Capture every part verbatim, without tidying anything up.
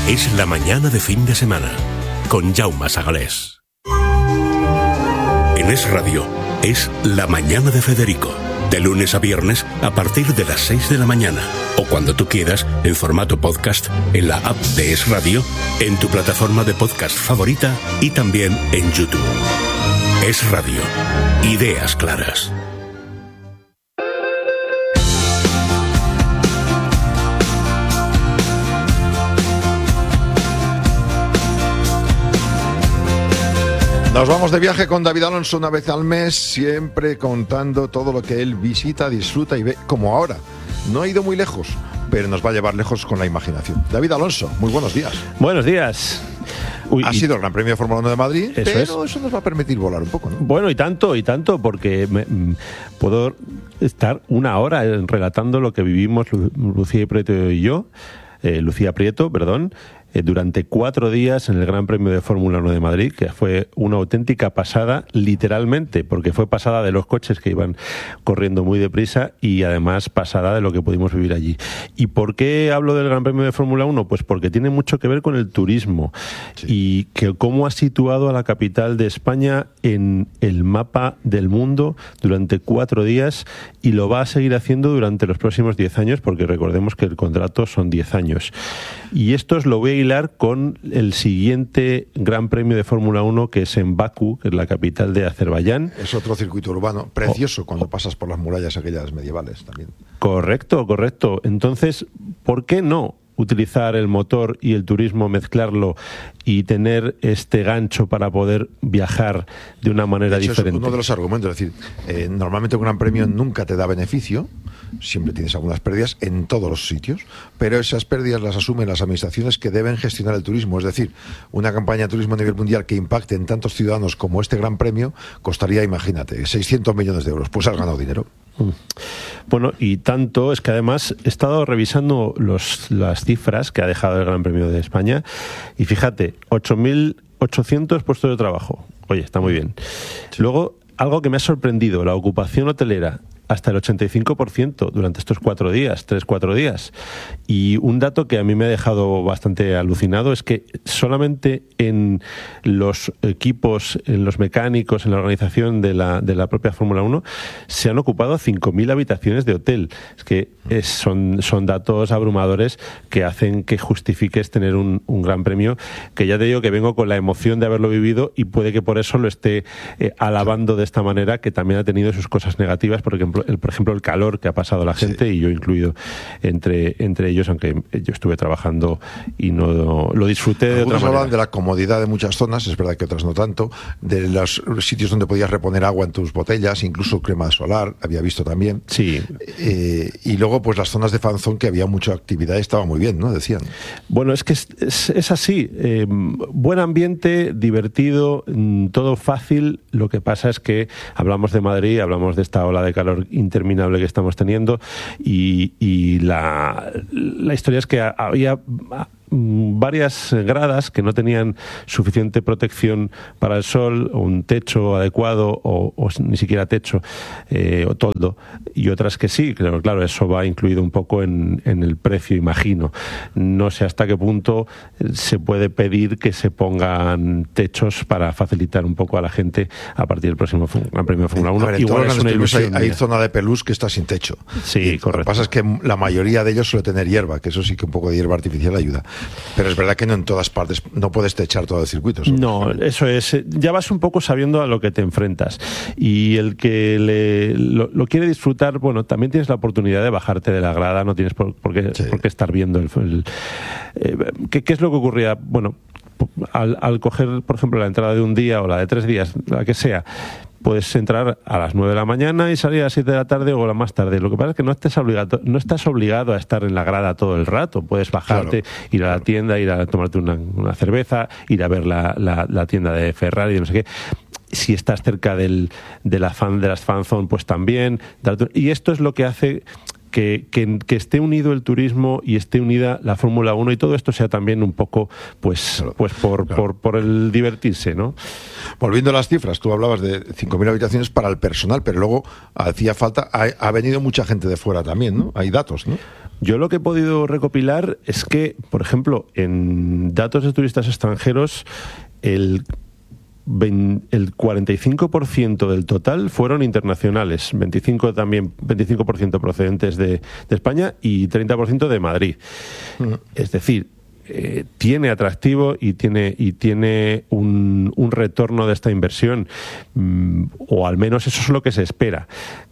Es la mañana de fin de semana con Jaume Sagalés. En Es Radio es La Mañana de Federico, de lunes a viernes a partir de las seis de la mañana o cuando tú quieras en formato podcast en la app de Es Radio, en tu plataforma de podcast favorita y también en YouTube. Es Radio. Ideas claras. Nos vamos de viaje con David Alonso una vez al mes, siempre contando todo lo que él visita, disfruta y ve, como ahora. No ha ido muy lejos, pero nos va a llevar lejos con la imaginación. David Alonso, muy buenos días. Buenos días. Uy, ha y... sido el Gran Premio de Fórmula uno de Madrid, eso pero es. eso nos va a permitir volar un poco, ¿no? Bueno, y tanto, y tanto, porque me, m, puedo estar una hora relatando lo que vivimos Lu- Lucía Prieto y yo, eh, Lucía Prieto, perdón, eh, durante cuatro días en el Gran Premio de Fórmula uno de Madrid, que fue una auténtica pasada, literalmente, porque fue pasada de los coches que iban corriendo muy deprisa y además pasada de lo que pudimos vivir allí. ¿Y por qué hablo del Gran Premio de Fórmula uno? Pues porque tiene mucho que ver con el turismo, sí, y que cómo ha situado a la capital de España en el mapa del mundo durante cuatro días y lo va a seguir haciendo durante los próximos diez años, porque recordemos que el contrato son diez años. Y esto os lo voy a hilar con el siguiente Gran Premio de Fórmula uno, que es en Bakú, que es la capital de Azerbaiyán. Es otro circuito urbano precioso oh, cuando oh. pasas por las murallas aquellas medievales también. Correcto, correcto. Entonces, ¿por qué no utilizar el motor y el turismo, mezclarlo y tener este gancho para poder viajar de una manera de hecho, diferente? Es uno de los argumentos, es decir, eh, normalmente un Gran Premio nunca te da beneficio, siempre tienes algunas pérdidas en todos los sitios, pero esas pérdidas las asumen las administraciones que deben gestionar el turismo. Es decir, una campaña de turismo a nivel mundial que impacte en tantos ciudadanos como este Gran Premio costaría, imagínate, seiscientos millones de euros. Pues has ganado dinero. Bueno, y tanto es que además he estado revisando los, las cifras que ha dejado el Gran Premio de España y fíjate, ocho mil ochocientos puestos de trabajo. Oye, está muy bien. Sí. Luego, algo que me ha sorprendido, la ocupación hotelera hasta el ochenta y cinco por ciento durante estos cuatro días, tres, cuatro días. Y un dato que a mí me ha dejado bastante alucinado es que solamente en los equipos, en los mecánicos, en la organización de la, de la propia Fórmula uno, se han ocupado cinco mil habitaciones de hotel. Es que es, son, son datos abrumadores que hacen que justifiques tener un, un gran premio, que ya te digo que vengo con la emoción de haberlo vivido y puede que por eso lo esté eh, alabando de esta manera, que también ha tenido sus cosas negativas, por ejemplo, el, por ejemplo, el calor que ha pasado la gente, sí, y yo incluido entre, entre ellos, aunque yo estuve trabajando y no lo disfruté de Algunos otra manera. Hablan de la comodidad de muchas zonas, es verdad que otras no tanto, de los sitios donde podías reponer agua en tus botellas, incluso crema solar, había visto también. Sí. Eh, y luego, pues las zonas de fanzón, que había mucha actividad y estaba muy bien, ¿no? Decían. Bueno, es que es, es, es así. Eh, buen ambiente, divertido, todo fácil. Lo que pasa es que hablamos de Madrid, hablamos de esta ola de calor interminable que estamos teniendo y, y la, la historia es que había varias gradas que no tenían suficiente protección para el sol, o un techo adecuado o, o ni siquiera techo eh, o toldo, y otras que sí. Claro, claro, eso va incluido un poco en, en el precio, imagino. No sé hasta qué punto se puede pedir que se pongan techos para facilitar un poco a la gente a partir del próximo Gran Premio de Fórmula uno. Ver, igual es una ilusión. Hay, hay zona de pelús que está sin techo. Sí, y correcto. Lo que pasa es que la mayoría de ellos suele tener hierba, que eso sí que un poco de hierba artificial ayuda. Pero es verdad que no en todas partes, no puedes techar todo el circuito. No, eso es. Ya vas un poco sabiendo a lo que te enfrentas. Y el que le, lo, lo quiere disfrutar, bueno, también tienes la oportunidad de bajarte de la grada, no tienes por, por, qué, sí. por qué estar viendo el... el eh, ¿qué, ¿Qué es lo que ocurría? Bueno, al, al coger, por ejemplo, la entrada de un día o la de tres días, la que sea, puedes entrar a las nueve de la mañana y salir a las siete de la tarde o a la más tarde. Lo que pasa es que no estás obligado, no estás obligado a estar en la grada todo el rato. Puedes bajarte, claro, ir a la tienda, ir a tomarte una, una cerveza, ir a ver la, la, la tienda de Ferrari, no sé qué. Si estás cerca del, de, la fan, de las fanzone, pues también. Y esto es lo que hace que, que, que esté unido el turismo y esté unida la Fórmula uno y todo esto sea también un poco, pues, claro, pues por, claro. por, por el divertirse, ¿no? Volviendo a las cifras, tú hablabas de cinco mil habitaciones para el personal, pero luego hacía falta, ha, ha venido mucha gente de fuera también, ¿no? Hay datos, ¿no? Yo lo que he podido recopilar es que, por ejemplo, en datos de turistas extranjeros, el, el cuarenta y cinco por ciento del total fueron internacionales, veinticinco por ciento también, veinticinco por ciento procedentes de, de España y treinta por ciento de Madrid. Uh-huh. Es decir, Eh, tiene atractivo y tiene y tiene un, un retorno de esta inversión, mm, o al menos eso es lo que se espera.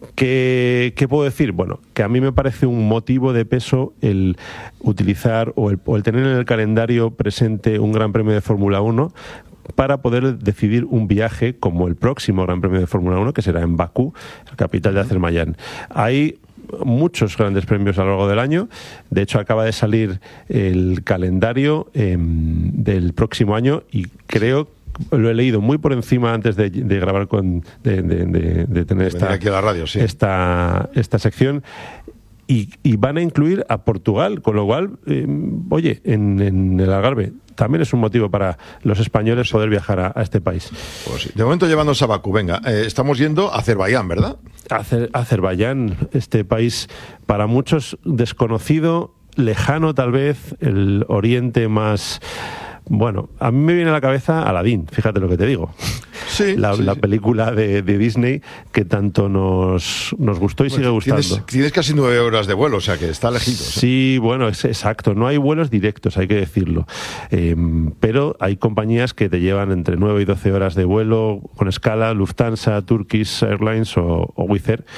¿Qué, ¿Qué puedo decir? Bueno, que a mí me parece un motivo de peso el utilizar o el, o el tener en el calendario presente un Gran Premio de Fórmula uno para poder decidir un viaje como el próximo Gran Premio de Fórmula uno, que será en Bakú, la capital de Azerbaiyán. Hay muchos grandes premios a lo largo del año. De hecho, acaba de salir el calendario eh, del próximo año y creo, lo he leído muy por encima antes de, de grabar con de, de, de, de tener esta, aquí a la radio, sí. esta esta sección. Y, y van a incluir a Portugal, con lo cual, eh, oye, en, en el Algarve también es un motivo para los españoles poder viajar a, a este país. Pues sí. De momento llevándose a Bakú, venga, eh, estamos yendo a Azerbaiyán, ¿verdad? Azer, Azerbaiyán, este país para muchos desconocido, lejano tal vez, el oriente más... Bueno, a mí me viene a la cabeza Aladdin, fíjate lo que te digo. Sí, la, sí, la sí. película de, de Disney que tanto nos, nos gustó y bueno, sigue gustando. Tienes, tienes casi nueve horas de vuelo, o sea que está lejitos. ¿eh? Sí, bueno, es exacto. No hay vuelos directos, hay que decirlo. Eh, pero hay compañías que te llevan entre nueve y doce horas de vuelo con escala, Lufthansa, Turkish Airlines o, o Wizz Air.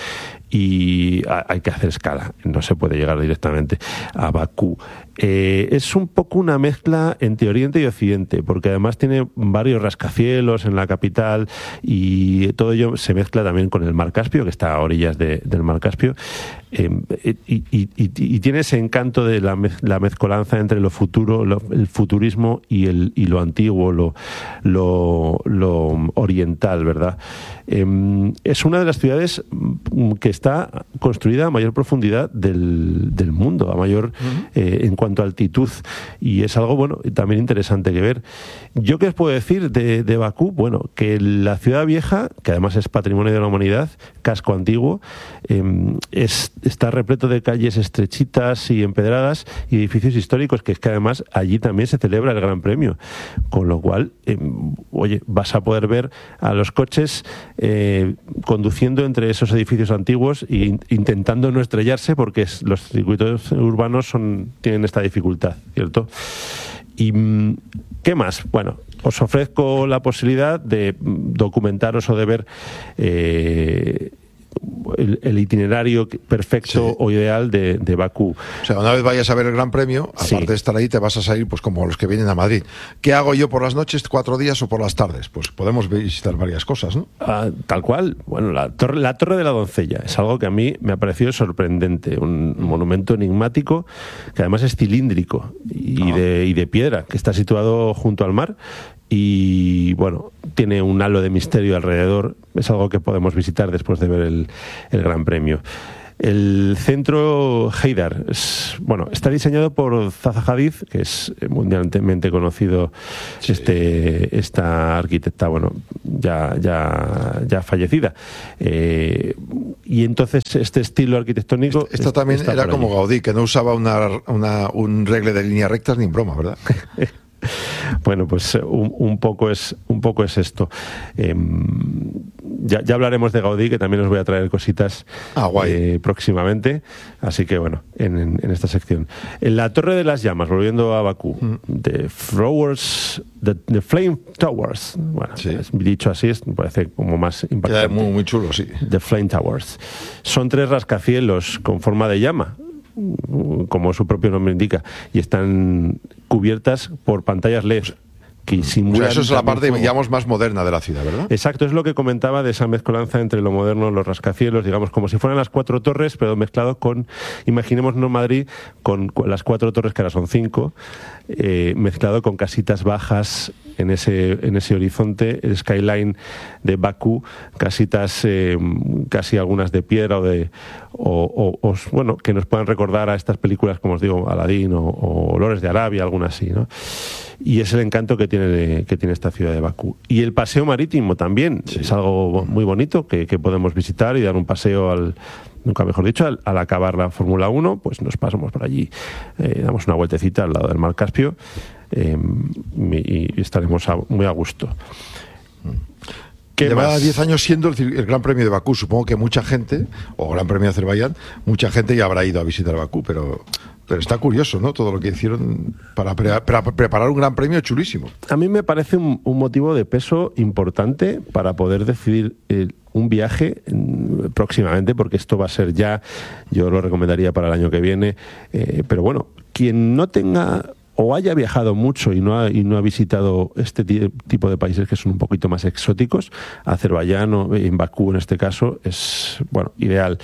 Y hay que hacer escala, no se puede llegar directamente a Bakú. Eh, es un poco una mezcla entre Oriente y Occidente, porque además tiene varios rascacielos en la capital y todo ello se mezcla también con el Mar Caspio, que está a orillas de, del Mar Caspio, eh, y, y, y, y tiene ese encanto de la, mez, la mezcolanza entre lo futuro, lo, el futurismo y, el, y lo antiguo, lo, lo, lo oriental, ¿verdad? Eh, es una de las ciudades que está construida a mayor profundidad del, del mundo, a mayor uh-huh. eh, en cuanto a altitud, y es algo bueno también interesante que ver. ¿Yo qué os puedo decir de, de Bakú? Bueno, que la ciudad vieja, que además es patrimonio de la humanidad, casco antiguo, eh, es, está repleto de calles estrechitas y empedradas y edificios históricos, que es que además allí también se celebra el Gran Premio, con lo cual eh, oye, vas a poder ver a los coches eh, conduciendo entre esos edificios antiguos e intentando no estrellarse, porque es, los circuitos urbanos son, tienen esta dificultad, ¿cierto? ¿Y qué más? Bueno, os ofrezco la posibilidad de documentaros o de ver eh, el, el itinerario perfecto sí. o ideal de, de Bakú. O sea, una vez vayas a ver el Gran Premio, aparte sí. de estar ahí, te vas a salir pues como los que vienen a Madrid. ¿Qué hago yo por las noches, cuatro días o por las tardes? Pues podemos visitar varias cosas, ¿no? Ah, tal cual. Bueno, la torre, la Torre de la Doncella es algo que a mí me ha parecido sorprendente. Un monumento enigmático que además es cilíndrico y, ah. de, y de piedra, que está situado junto al mar. Y bueno, tiene un halo de misterio alrededor. Es algo que podemos visitar después de ver el, el Gran Premio. El centro Heydar es, bueno, está diseñado por Zaha Hadid, que es mundialmente conocido, sí. este, esta arquitecta, bueno, ya, ya, ya fallecida. Eh, y entonces este estilo arquitectónico... Esto es, también era como Gaudí, que no usaba una, una, un regle de líneas rectas ni en broma, ¿verdad? Bueno, pues un, un poco es un poco es esto. Eh, ya, ya hablaremos de Gaudí, que también os voy a traer cositas ah, guay. Eh, próximamente. Así que bueno, en, en, en esta sección. En la Torre de las Llamas, volviendo a Bakú, mm. The Flowers, the, the Flame Towers. Bueno, sí. es, dicho así, es, me parece como más impactante. Muy, muy chulo, sí. The Flame Towers. Son tres rascacielos con forma de llama, como su propio nombre indica, y están cubiertas por pantallas L E D. que simulan... O sea, eso es la parte, fuego. digamos, más moderna de la ciudad, ¿verdad? Exacto, es lo que comentaba de esa mezcolanza entre lo moderno, los rascacielos, digamos, como si fueran las cuatro torres, pero mezclado con, imaginémonos Madrid, con, con las cuatro torres, que ahora son cinco, eh, mezclado con casitas bajas en ese, en ese horizonte, el skyline de Bakú, casitas eh, casi algunas de piedra o de o, o, o, bueno, que nos puedan recordar a estas películas, como os digo, Aladín o, o Olores de Arabia, algunas así, ¿no? Y es el encanto que tiene, que tiene esta ciudad de Bakú. Y el paseo marítimo también, sí. Es algo muy bonito que, que podemos visitar y dar un paseo al... Nunca mejor dicho, al, al acabar la Fórmula uno, pues nos pasamos por allí, eh, damos una vueltecita al lado del Mar Caspio eh, y, y estaremos a, muy a gusto. Lleva diez años siendo el, el Gran Premio de Bakú. Supongo que mucha gente, o Gran Premio de Azerbaiyán, mucha gente ya habrá ido a visitar Bakú, pero... Pero está curioso, ¿no? Todo lo que hicieron para, pre para preparar un gran premio chulísimo. A mí me parece un, un motivo de peso importante para poder decidir eh, un viaje eh, próximamente, porque esto va a ser ya, yo lo recomendaría para el año que viene. Eh, pero bueno, quien no tenga o haya viajado mucho y no ha, y no ha visitado este tipo de países que son un poquito más exóticos, Azerbaiyán o en Bakú en este caso, es bueno ideal.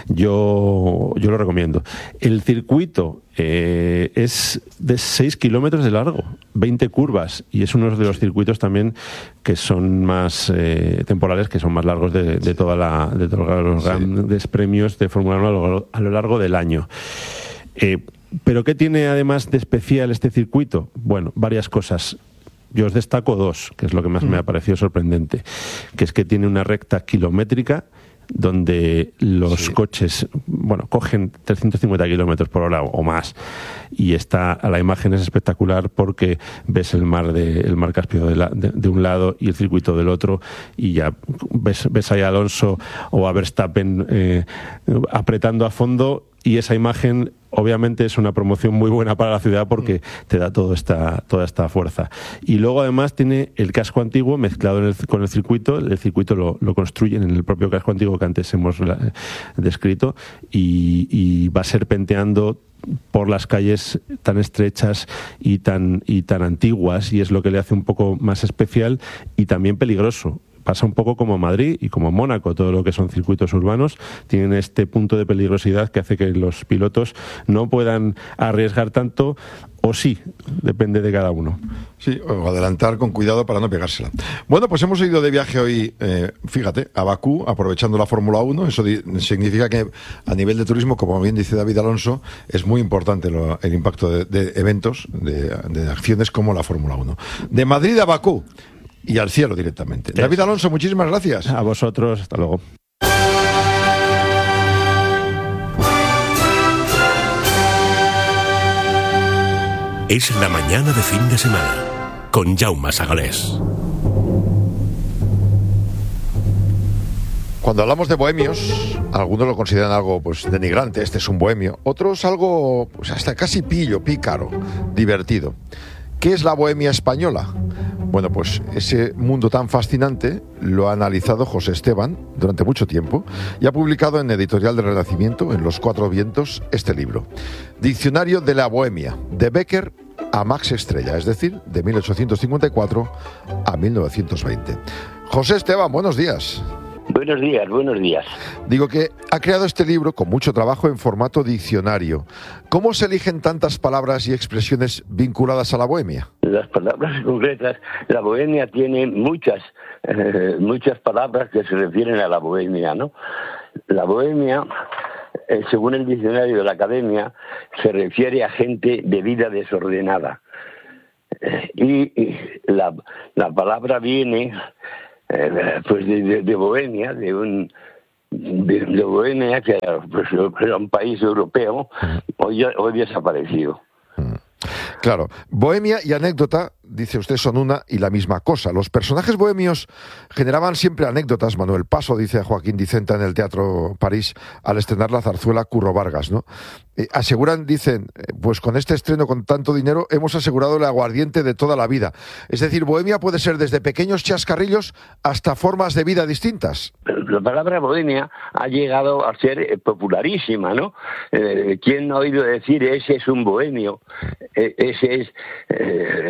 Yo, yo lo recomiendo. El circuito eh, es de seis kilómetros de largo, veinte curvas, y es uno de los circuitos también que son más eh, temporales, que son más largos de, de, toda la, de todos los grandes sí. premios de Fórmula uno a lo, a lo largo del año. Eh, ¿Pero qué tiene además de especial este circuito? Bueno, varias cosas. Yo os destaco dos, que es lo que más mm. me ha parecido sorprendente, que es que tiene una recta kilométrica donde los sí. coches, bueno, cogen trescientos cincuenta kilómetros por hora o más, y está, la imagen es espectacular porque ves el mar de, el mar Caspio de, la, de, de un lado y el circuito del otro, y ya ves, ves ahí a Alonso o a Verstappen eh, apretando a fondo, y esa imagen obviamente es una promoción muy buena para la ciudad porque te da toda esta, toda esta fuerza. Y luego además tiene el casco antiguo mezclado en el, con el circuito. El circuito lo, lo construyen en el propio casco antiguo que antes hemos la, descrito, y, y va serpenteando por las calles tan estrechas y tan, y tan antiguas, y es lo que le hace un poco más especial y también peligroso. Pasa un poco como Madrid y como Mónaco, todo lo que son circuitos urbanos tienen este punto de peligrosidad que hace que los pilotos no puedan arriesgar tanto, o sí, depende de cada uno. Sí, o adelantar con cuidado para no pegársela. Bueno, pues hemos ido de viaje hoy, eh, fíjate, a Bakú, aprovechando la Fórmula uno. Eso significa que a nivel de turismo, como bien dice David Alonso, es muy importante lo, el impacto de, de eventos, de, de acciones como la Fórmula uno. De Madrid a Bakú. Y al cielo directamente. Eso. David Alonso, muchísimas gracias. A vosotros, hasta luego. Es la mañana de fin de semana con Jaume Sagalés. Cuando hablamos de bohemios, algunos lo consideran algo pues denigrante, este es un bohemio. Otros algo pues hasta casi pillo, pícaro, divertido. ¿Qué es la bohemia española? Bueno, pues ese mundo tan fascinante lo ha analizado José Esteban durante mucho tiempo y ha publicado en Editorial del Renacimiento, en Los Cuatro Vientos, este libro. Diccionario de la Bohemia, de Bécquer a Max Estrella, es decir, de mil ochocientos cincuenta y cuatro a mil novecientos veinte. José Esteban, buenos días. Buenos días, buenos días. Digo que ha creado este libro con mucho trabajo en formato diccionario. ¿Cómo se eligen tantas palabras y expresiones vinculadas a la bohemia? Las palabras concretas, la bohemia tiene muchas, eh, muchas palabras que se refieren a la bohemia, ¿no? La bohemia, eh, según el diccionario de la Academia, se refiere a gente de vida desordenada. Eh, y, y la, la palabra viene... Eh, pues de, de, de Bohemia, de un de, de Bohemia, que era, pues, era un país europeo, hoy, hoy desaparecido. Claro, bohemia y anécdota, dice usted, son una y la misma cosa. Los personajes bohemios generaban siempre anécdotas. Manuel Paso, dice Joaquín Dicenta en el Teatro París, al estrenar la zarzuela Curro Vargas, ¿no? Eh, aseguran, dicen, pues con este estreno con tanto dinero hemos asegurado el aguardiente de toda la vida. Es decir, bohemia puede ser desde pequeños chascarrillos hasta formas de vida distintas. La palabra bohemia ha llegado a ser popularísima, ¿no? Eh, ¿Quién no ha oído decir ese es un bohemio? Eh, ese es... Eh,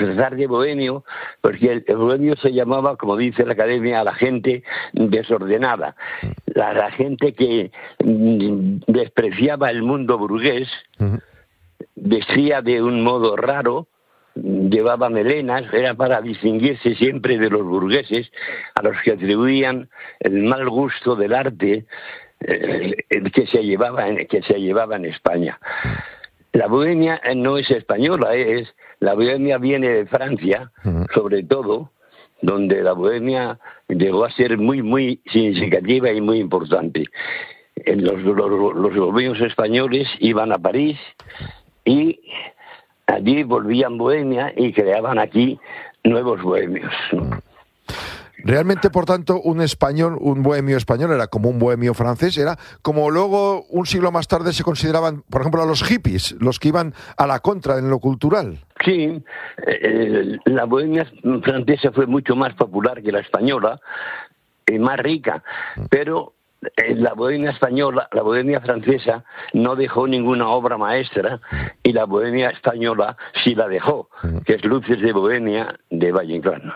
tratar de bohemio, porque el, el bohemio se llamaba, como dice la Academia, a la gente desordenada, la, la gente que mm, despreciaba el mundo burgués, uh-huh. vestía de un modo raro, llevaba melenas, era para distinguirse siempre de los burgueses, a los que atribuían el mal gusto del arte eh, que se llevaba en, que se llevaba en España. La bohemia no es española, es la bohemia viene de Francia, sobre todo, donde la bohemia llegó a ser muy, muy significativa y muy importante. Los, los, los bohemios españoles iban a París y allí volvían bohemia y creaban aquí nuevos bohemios, ¿no? Realmente, por tanto, un español, un bohemio español era como un bohemio francés, era como luego, un siglo más tarde, se consideraban, por ejemplo, a los hippies, los que iban a la contra en lo cultural. Sí, eh, la bohemia francesa fue mucho más popular que la española, y más rica, pero la bohemia española, la bohemia francesa no dejó ninguna obra maestra y la bohemia española sí la dejó, que es Luces de Bohemia de Valle Inclán.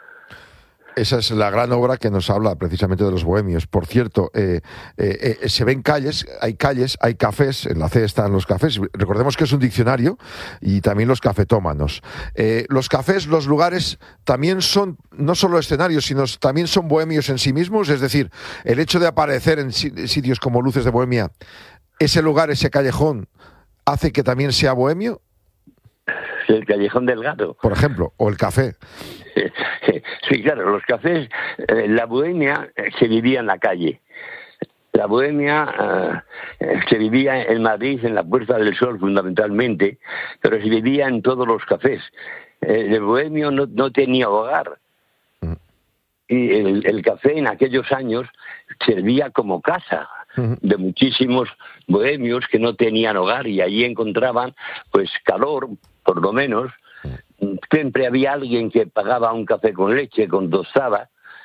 Esa es la gran obra que nos habla precisamente de los bohemios. Por cierto, eh, eh, eh, se ven calles, hay calles, hay cafés, en la C están los cafés. Recordemos que es un diccionario y también los cafetómanos. Eh, los cafés, los lugares, también son no solo escenarios, sino también son bohemios en sí mismos. Es decir, el hecho de aparecer en sitios como Luces de Bohemia, ese lugar, ese callejón, hace que también sea bohemio. El Callejón del Gato, por ejemplo, o el café. Sí, claro, los cafés, eh, la bohemia se vivía en la calle. La bohemia eh, se vivía en Madrid, en la Puerta del Sol fundamentalmente, pero se vivía en todos los cafés. Eh, el bohemio no, no tenía hogar. Mm. Y el, el café en aquellos años servía como casa mm. de muchísimos bohemios que no tenían hogar y allí encontraban pues calor, por lo menos. Siempre había alguien que pagaba un café con leche, con tostada,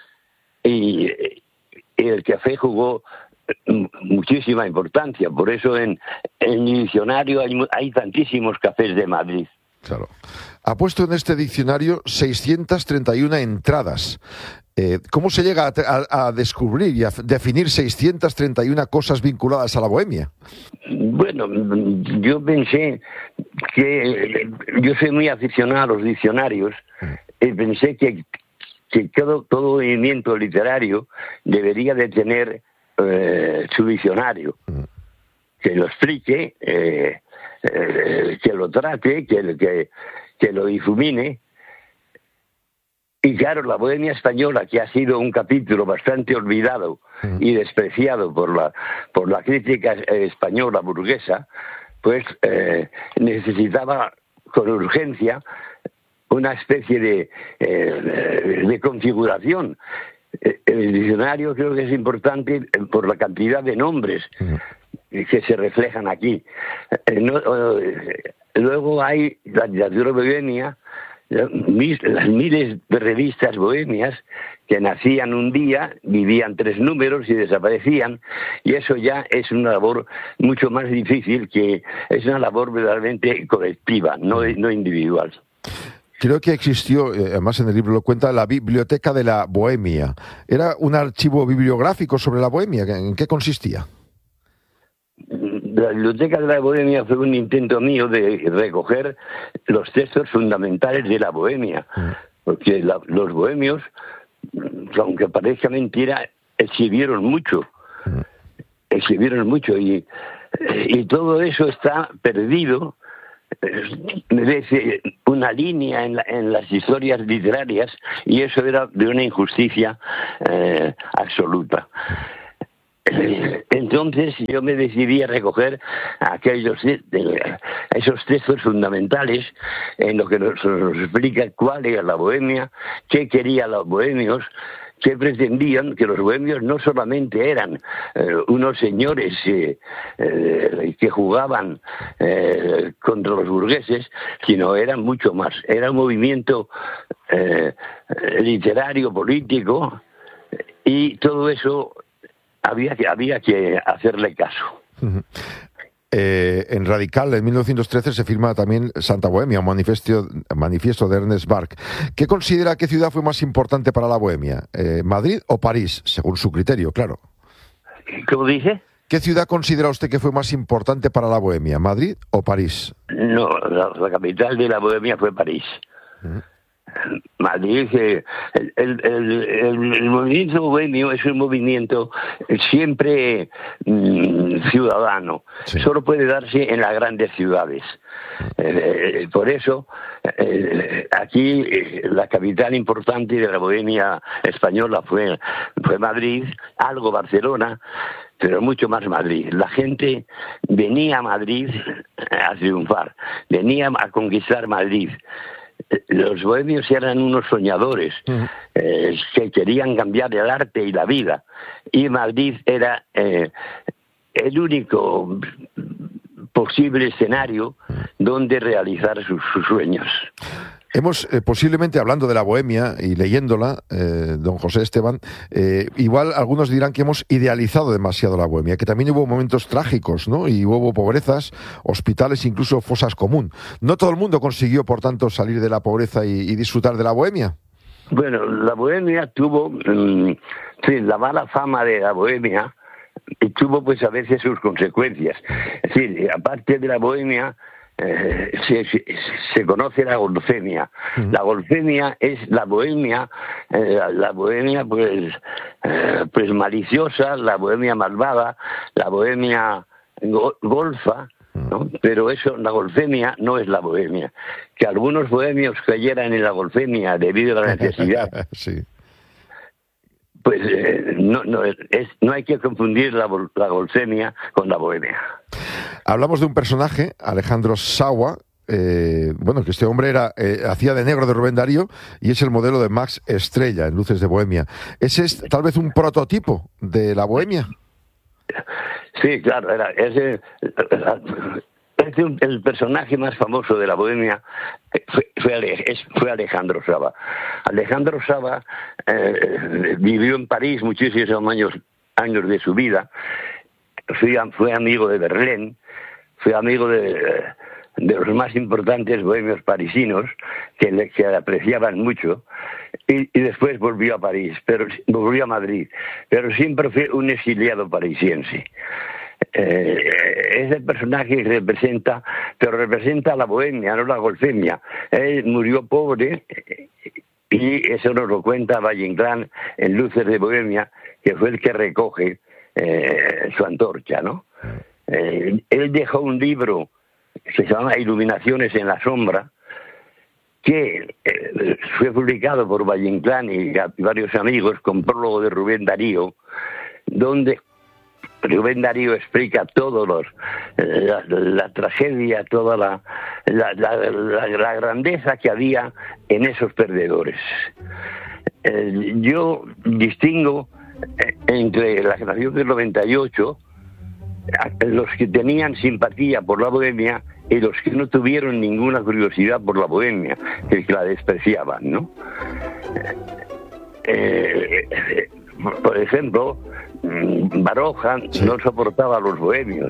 y, y el café jugó muchísima importancia. Por eso en, en mi diccionario hay, hay tantísimos cafés de Madrid. Claro. Ha puesto en este diccionario seiscientas treinta y una entradas. Eh, ¿Cómo se llega a, a, a descubrir y a definir seiscientas treinta y una cosas vinculadas a la bohemia? Bueno, yo pensé que yo soy muy aficionado a los diccionarios y pensé que, que todo, todo movimiento literario debería de tener eh, su diccionario, que lo explique, eh, eh, que lo trate, que, que, que lo difumine. Y claro, la bohemia española, que ha sido un capítulo bastante olvidado mm. y despreciado por la por la crítica española burguesa, pues eh, necesitaba con urgencia una especie de, eh, de configuración. El diccionario creo que es importante por la cantidad de nombres mm. que se reflejan aquí. Eh, no, eh, luego hay la literatura bohemia, las miles de revistas bohemias que nacían un día, vivían tres números y desaparecían, y eso ya es una labor mucho más difícil, que es una labor verdaderamente colectiva, no, no individual. Creo que existió, además en el libro lo cuenta, la Biblioteca de la Bohemia. ¿Era un archivo bibliográfico sobre la bohemia? ¿En qué consistía? La Biblioteca de la Bohemia fue un intento mío de recoger los textos fundamentales de la bohemia, porque la, los bohemios, aunque parezca mentira, escribieron mucho, escribieron mucho y, y todo eso está perdido. Merece una línea en, la, en las historias literarias y eso era de una injusticia eh, absoluta. Entonces yo me decidí a recoger aquellos esos textos fundamentales en los que nos, nos explica cuál era la bohemia, qué querían los bohemios, que pretendían que los bohemios no solamente eran eh, unos señores eh, eh, que jugaban eh, contra los burgueses, sino eran mucho más. Era un movimiento eh, literario, político, y todo eso había que, había que hacerle caso. eh, en Radical, en mil novecientos trece, se firma también Santa Bohemia, un manifiesto, manifiesto de Ernest Bark. ¿Qué considera qué ciudad fue más importante para la Bohemia? Eh, ¿Madrid o París? Según su criterio, claro. ¿Cómo dice? ¿Qué ciudad considera usted que fue más importante para la Bohemia, Madrid o París? No, la, la capital de la Bohemia fue París. Uh-huh. Madrid, eh, el, el, el, el movimiento bohemio es un movimiento siempre mmm, ciudadano. Sí. Solo puede darse en las grandes ciudades. Eh, por eso, eh, aquí eh, la capital importante de la Bohemia española fue, fue Madrid, algo Barcelona, pero mucho más Madrid. La gente venía a Madrid a triunfar, venía a conquistar Madrid. Los bohemios eran unos soñadores uh-huh. eh, que querían cambiar el arte y la vida, y Madrid era eh, el único posible escenario donde realizar sus, sus sueños. Hemos, eh, posiblemente hablando de la Bohemia y leyéndola, eh, don José Esteban, eh, igual algunos dirán que hemos idealizado demasiado la Bohemia, que también hubo momentos trágicos, ¿no? Y hubo pobrezas, hospitales, incluso fosas común. ¿No todo el mundo consiguió, por tanto, salir de la pobreza y, y disfrutar de la Bohemia? Bueno, la Bohemia tuvo, mmm, sí, la mala fama de la Bohemia y tuvo pues a veces sus consecuencias. Es decir, aparte de la Bohemia, Eh, se, se, se conoce la golfemia. Uh-huh. La golfemia es la bohemia, eh, la, la bohemia pues, eh, pues maliciosa, la bohemia malvada, la bohemia go- golfa, ¿no? Pero eso, la golfemia no es la bohemia. Que algunos bohemios cayeran en la golfemia debido a la necesidad. Sí. Pues eh, no, no, es, no hay que confundir la, la golfemia con la bohemia. Hablamos de un personaje, Alejandro Sawa, eh, bueno, que este hombre era eh, hacía de negro de Rubén Darío y es el modelo de Max Estrella en Luces de Bohemia. ¿Ese es tal vez un prototipo de la Bohemia? Sí, claro, era ese... Es el personaje más famoso de la Bohemia fue, fue, fue Alejandro Saba. Alejandro Saba eh, vivió en París muchísimos años, años de su vida. Fue, fue amigo de Verlaine, fue amigo de, de los más importantes bohemios parisinos que le, que le apreciaban mucho, y, y después volvió a París, pero volvió a Madrid, pero siempre fue un exiliado parisiense. Eh, es el personaje que representa, pero representa a la bohemia, no la golfemia. Él murió pobre y eso nos lo cuenta Valle Inclán en Luces de Bohemia, que fue el que recoge eh, su antorcha, ¿no? Eh, él dejó un libro que se llama Iluminaciones en la sombra, que eh, fue publicado por Valle Inclán y varios amigos con prólogo de Rubén Darío, donde Rubén Darío explica todos los la, la tragedia, toda la la, la, la la grandeza que había en esos perdedores. Eh, yo distingo entre la generación del noventa y ocho, los que tenían simpatía por la bohemia y los que no tuvieron ninguna curiosidad por la bohemia, que la despreciaban, ¿no? Eh, eh, por ejemplo, Baroja sí. no soportaba a los bohemios.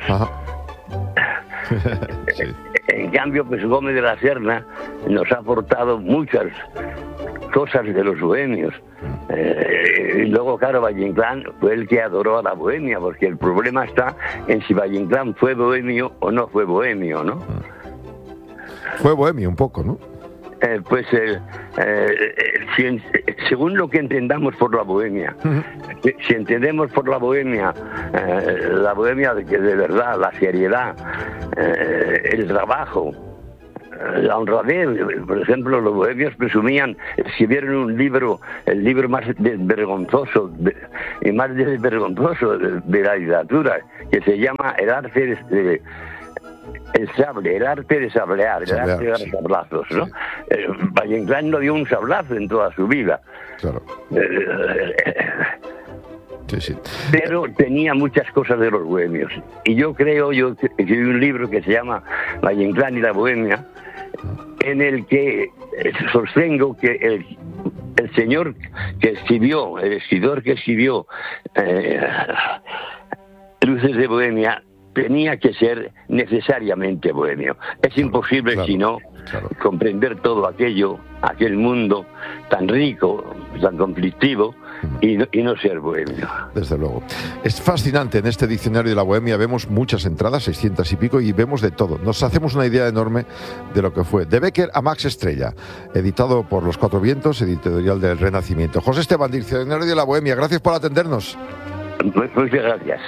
Sí. En cambio, pues Gómez de la Serna nos ha aportado muchas cosas de los bohemios. Eh, y luego, claro, Valle Inclán fue el que adoró a la bohemia, porque el problema está en si Valle Inclán fue bohemio o no fue bohemio, ¿no? Fue bohemio un poco, ¿no? Eh, pues eh, eh, si, según lo que entendamos por la bohemia, uh-huh. si entendemos por la bohemia eh, la bohemia de, de verdad, la seriedad, eh, el trabajo, eh, la honradez. Por ejemplo, los bohemios presumían, escribieron un libro, el libro más vergonzoso de, y más desvergonzoso de, de la literatura, que se llama El arte de, de El sable, el arte de sablear, el sablear, arte de dar sí. sablazos, ¿no? Sí. Eh, Valle Inclán no dio un sablazo en toda su vida. Claro. Eh, sí, sí. Pero tenía muchas cosas de los bohemios. Y yo creo, yo escribí un libro que se llama Valle Inclán y la bohemia, en el que sostengo que el, el señor que escribió, el escritor que escribió eh, Luces de Bohemia, tenía que ser necesariamente bohemio. Es claro, imposible, claro, si no, claro. comprender todo aquello, aquel mundo tan rico, tan conflictivo, y no, y no ser bohemio. Desde luego. Es fascinante, en este diccionario de la bohemia vemos muchas entradas, seiscientas y pico, y vemos de todo. Nos hacemos una idea enorme de lo que fue. De Bécquer a Max Estrella, editado por Los Cuatro Vientos, editorial del Renacimiento. José Esteban, diccionario de la bohemia, gracias por atendernos. Muchas gracias.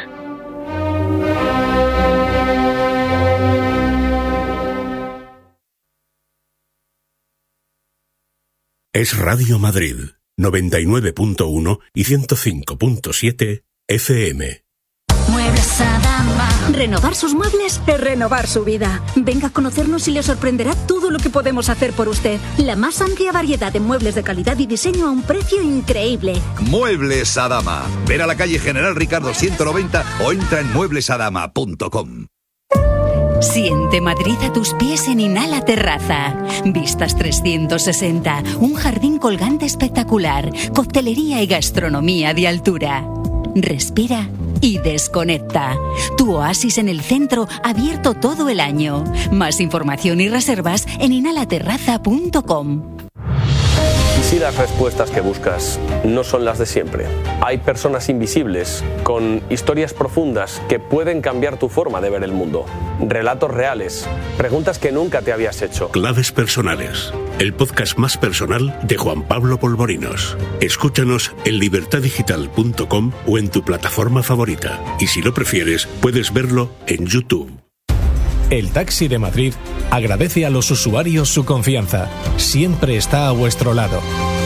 Es Radio Madrid, noventa y nueve punto uno y ciento cinco punto siete F M. Muebles Adama. Renovar sus muebles es renovar su vida. Venga a conocernos y le sorprenderá todo lo que podemos hacer por usted. La más amplia variedad de muebles de calidad y diseño a un precio increíble. Muebles Adama. Ver a la calle General Ricardo ciento noventa o entra en muebles adama punto com. Siente Madrid a tus pies en Inhala Terraza. Vistas trescientos sesenta, un jardín colgante espectacular, coctelería y gastronomía de altura. Respira y desconecta. Tu oasis en el centro, abierto todo el año. Más información y reservas en inhala terraza punto com. ¿Y si las respuestas que buscas no son las de siempre? Hay personas invisibles con historias profundas que pueden cambiar tu forma de ver el mundo. Relatos reales, preguntas que nunca te habías hecho. Claves personales, el podcast más personal de Juan Pablo Polvorinos. Escúchanos en libertad digital punto com o en tu plataforma favorita. Y si lo prefieres, puedes verlo en YouTube. El Taxi de Madrid agradece a los usuarios su confianza. Siempre está a vuestro lado.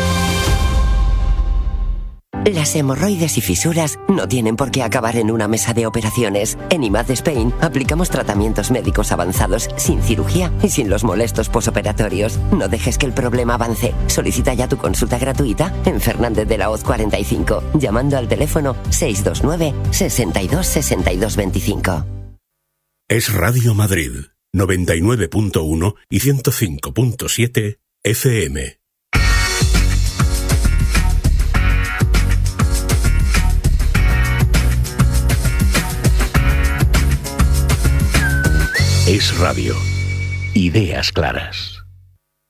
Las hemorroides y fisuras no tienen por qué acabar en una mesa de operaciones. En I M A D Spain aplicamos tratamientos médicos avanzados sin cirugía y sin los molestos posoperatorios. No dejes que el problema avance. Solicita ya tu consulta gratuita en Fernández de la Hoz cuarenta y cinco, llamando al teléfono seis dos nueve, sesenta y dos, sesenta y dos veinticinco. Es Radio Madrid, noventa y nueve punto uno y ciento cinco punto siete F M. Es Radio. Ideas claras.